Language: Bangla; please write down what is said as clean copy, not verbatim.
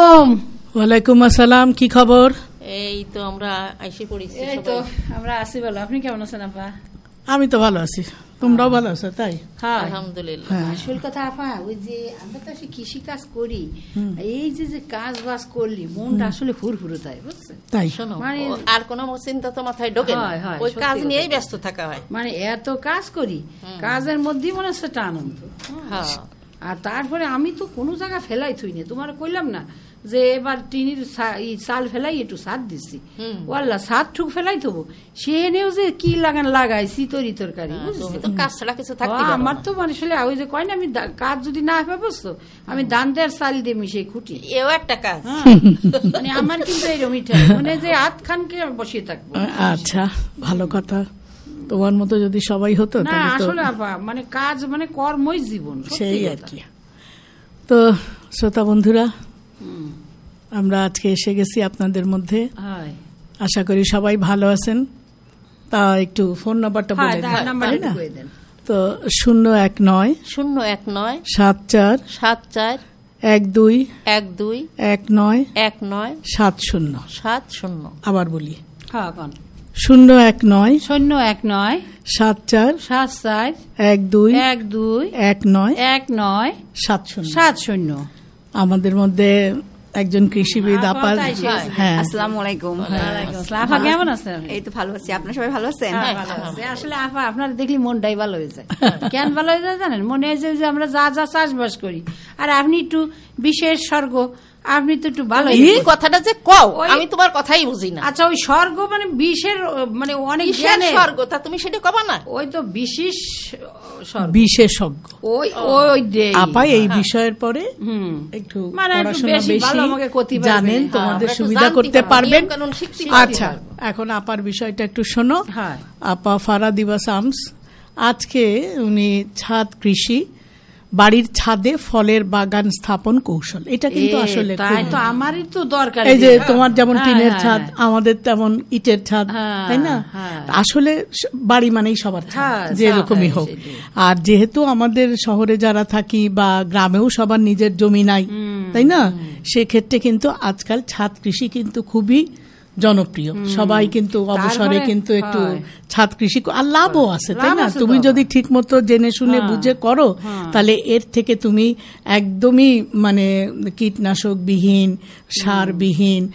আলাইকুম। ওয়ালাইকুম আসসালাম, কি খবর? এই তো আমরা আইসে পড়েছি। এই তো আমরা আছি ভালো। আপনি কেমন আছেন আপা? আমি তো ভালো আছি, তোমরাও ভালো আছো? তাই আলহামদুলিল্লাহ। আসল কথা আপা, ওই যে আমরা তো আসলে কৃষি কাজ করি, এই যে কাজ বাজ করলি মনটা আসলে ফুরফুরে তাই, বুঝছেন? তাই শোনো, আর কোনো চিন্তা তো মাথায় ঢোকে না, ওই কাজ নিয়েই ব্যস্ত থাকা হয়। মানে এত কাজ করি, কাজের মধ্যেই মনে হচ্ছে একটা আনন্দ। আর তারপরে আমি তো কোনো জায়গা ফেলাই থুই না, তোমার কইলাম না যে এবার টিনির চাল ফেলাই একটু সাদ দিচ্ছি, ওয়াল্লা সাদ ঠুক ফেলাই থবো, সে এনেও যে কি লাগাইছি তরি তরকারি, কাজ ছাড়া কিছু থাকতে আমার তো মানে ওই যে কয় না, আমি কাজ যদি না হবে বুঝতো, আমি দান দেওয়ার চাল দিয়ে মিশে খুঁটি, এও একটা কাজ। মানে আমার কিন্তু এইরকম মানে যে হাত খানকে বসিয়ে থাকবো। আচ্ছা, ভালো কথা। তোমার মতো যদি সবাই হতো না, আসলে মানে কাজ মানে কর্মই জীবন, সেই আর কি। তো শ্রোতা বন্ধুরা, আমরা আজকে এসে গেছি আপনাদের মধ্যে, আশা করি সবাই ভালো আছেন। তা একটু ফোন নাম্বারটা বলে দেন। তো 019 019 74 74 12 12 19 19 70 70। আবার বলি, হ্যাঁ কোন 019 019 74 74 12 12 19 19 70। আমাদের মধ্যে একজন কৃষিবিদ আপা। হ্যাঁ, আসসালামু আলাইকুম। আপা কেমন আছেন? এই তো ভালো আছি, আপনারা সবাই ভালো আছেন? আসলে আপা আপনার দেখলি মনটাই ভালো হয়ে যায়। কেন ভালো হয়ে যায় জানেন? মনে হয় যে আমরা যা যা চাষবাস করি, আর আপনি একটু বিশেষ স্বর্গ, আপনি তো একটু ভালো। এই কথাটা যে কও, আমি তোমার কথাই বুঝি না। আচ্ছা, ওই স্বর্গ মানে বিশের মানে অনেক স্বর্গ, তা তুমি সেটা কবা না? ওই তো বিশেষ বিশেষজ্ঞ ওই ওই আপা এই বিষয়ের পরে একটু পড়াশোনা বেশি জানেন, তোমাদের সুবিধা করতে পারবেন। আচ্ছা, এখন আপার বিষয়টা একটু শোনো। আপা ফারাদিবা শামস, আজকে উনি ছাদ কৃষি, বাড়ির ছাদে ফলের বাগান স্থাপন কৌশল, এটা কিন্তু আসলে আমারই তো দরকার। এই যে তোমার যেমন টিনের ছাদ, আমাদের তেমন ইটের ছাদ, তাই না? আসলে বাড়ি মানেই সবার ছাদ, যেরকমই হোক। আর যেহেতু আমাদের শহরে যারা থাকি বা গ্রামেও সবার নিজের জমি নাই, তাই না? সেক্ষেত্রে কিন্তু আজকাল ছাদ কৃষি কিন্তু খুবই জনপ্রিয়, সবাই কিন্তু অবসরে কিন্তু একটু ছাদ কৃষি, আর লাভও আছে, তাই না? তুমি যদি ঠিক মতো জেনে শুনে বুঝে করো, তাহলে এর থেকে তুমি একদমই মানে কীটনাশক বিহীন, সার বিহীন